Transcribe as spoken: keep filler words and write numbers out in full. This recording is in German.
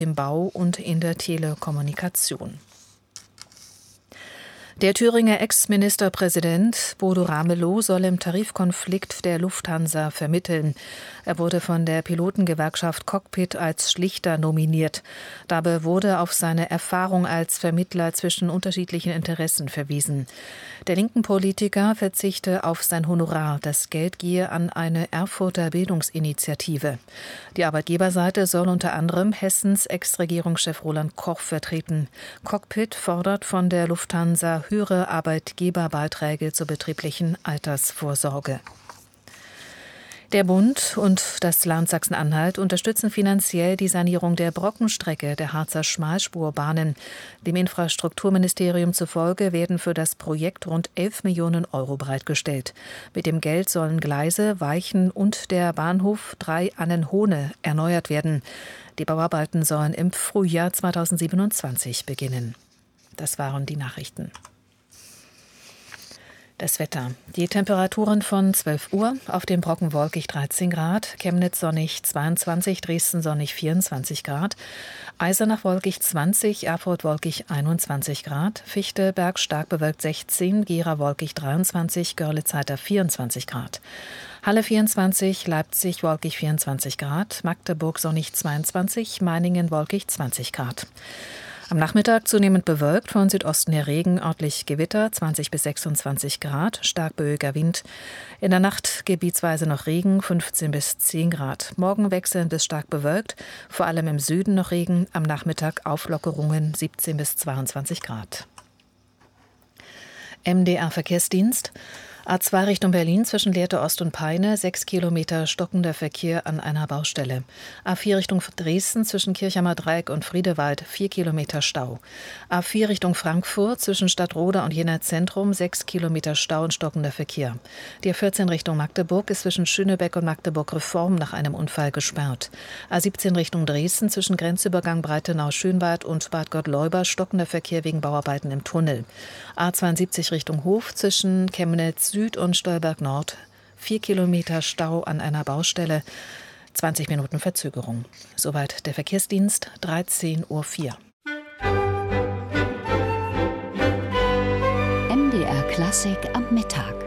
im Bau und in der Telekommunikation. Der Thüringer Ex-Ministerpräsident Bodo Ramelow soll im Tarifkonflikt der Lufthansa vermitteln. Er wurde von der Pilotengewerkschaft Cockpit als Schlichter nominiert. Dabei wurde auf seine Erfahrung als Vermittler zwischen unterschiedlichen Interessen verwiesen. Der linken Politiker verzichte auf sein Honorar. Das Geld gehe an eine Erfurter Bildungsinitiative. Die Arbeitgeberseite soll unter anderem Hessens Ex-Regierungschef Roland Koch vertreten. Cockpit fordert von der Lufthansa höhere Arbeitgeberbeiträge zur betrieblichen Altersvorsorge. Der Bund und das Land Sachsen-Anhalt unterstützen finanziell die Sanierung der Brockenstrecke der Harzer Schmalspurbahnen. Dem Infrastrukturministerium zufolge werden für das Projekt rund elf Millionen Euro bereitgestellt. Mit dem Geld sollen Gleise, Weichen und der Bahnhof Drei-Annenhohne erneuert werden. Die Bauarbeiten sollen im Frühjahr zweitausendsiebenundzwanzig beginnen. Das waren die Nachrichten. Das Wetter. Die Temperaturen von zwölf Uhr, auf dem Brocken wolkig dreizehn Grad, Chemnitz sonnig zweiundzwanzig, Dresden sonnig vierundzwanzig Grad, Eisenach wolkig zwanzig, Erfurt wolkig einundzwanzig Grad, Fichtelberg stark bewölkt sechzehn, Gera wolkig dreiundzwanzig, Görlitz-Heiter vierundzwanzig Grad. Halle vierundzwanzig, Leipzig wolkig vierundzwanzig Grad, Magdeburg sonnig zweiundzwanzig, Meiningen wolkig zwanzig Grad. Am Nachmittag zunehmend bewölkt, von Südosten her Regen, örtlich Gewitter, zwanzig bis sechsundzwanzig Grad, stark böiger Wind. In der Nacht gebietsweise noch Regen, fünfzehn bis zehn Grad. Morgen wechselnd bis stark bewölkt, vor allem im Süden noch Regen, am Nachmittag Auflockerungen, siebzehn bis zweiundzwanzig Grad. M D R-Verkehrsdienst. A zwei Richtung Berlin zwischen Lehrte Ost und Peine, sechs Kilometer stockender Verkehr an einer Baustelle. A vier Richtung Dresden zwischen Kirchheimer Dreieck und Friedewald, vier Kilometer Stau. A vier Richtung Frankfurt zwischen Stadtroda und Jena Zentrum, sechs Kilometer Stau und stockender Verkehr. Die A vierzehn Richtung Magdeburg ist zwischen Schönebeck und Magdeburg Reform nach einem Unfall gesperrt. A siebzehn Richtung Dresden zwischen Grenzübergang Breitenau-Schönwald und Bad Gottleuba, stockender Verkehr wegen Bauarbeiten im Tunnel. A zweiundsiebzig Richtung Hof zwischen Chemnitz Süd und Stolberg Nord, vier Kilometer Stau an einer Baustelle, zwanzig Minuten Verzögerung. Soweit der Verkehrsdienst, dreizehn Uhr vier. M D R Klassik am Mittag.